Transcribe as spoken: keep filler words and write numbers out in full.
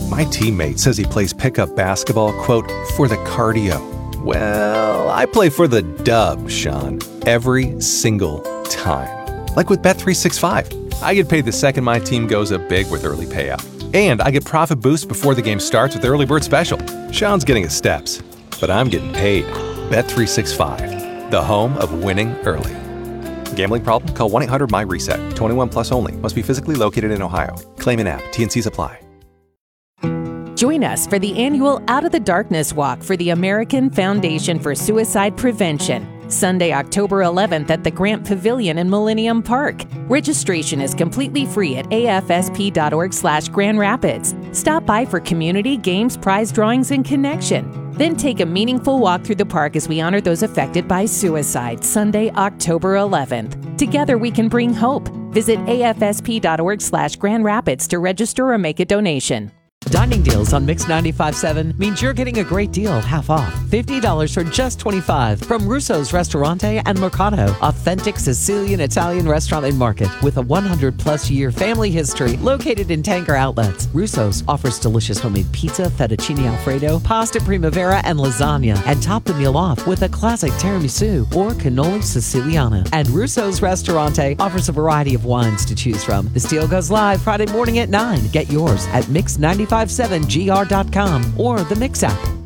My teammate says he plays pickup basketball, quote, for the cardio. Well, I play for the dub, Sean, every single time. Like with Bet three sixty-five. I get paid the second my team goes up big with early payout. And I get profit boosts before the game starts with Early Bird Special. Sean's getting his steps, but I'm getting paid. Bet three sixty-five, the home of winning early. Gambling problem? Call one eight hundred M Y reset. twenty-one plus only. Must be physically located in Ohio. Claim in app. T N Cs apply. Join us for the annual Out of the Darkness Walk for the American Foundation for Suicide Prevention, Sunday, October eleventh at the Grant Pavilion in Millennium Park. Registration is completely free at afsp.org slash Grand Rapids. Stop by for community, games, prize drawings, and connection. Then take a meaningful walk through the park as we honor those affected by suicide, Sunday, October eleventh. Together we can bring hope. Visit afsp.org slash Grand Rapids to register or make a donation. Dining deals on Mix ninety-five point seven means you're getting a great deal half off. fifty dollars for just twenty-five dollars from Russo's Restaurante and Mercato. Authentic Sicilian Italian restaurant and market with a one hundred plus year family history located in Tanger Outlets. Russo's offers delicious homemade pizza, fettuccine alfredo, pasta primavera, and lasagna. And top the meal off with a classic tiramisu or cannoli siciliana. And Russo's Restaurante offers a variety of wines to choose from. This deal goes live Friday morning at nine. Get yours at mix ninety-five point seven G R dot com or the Mix app.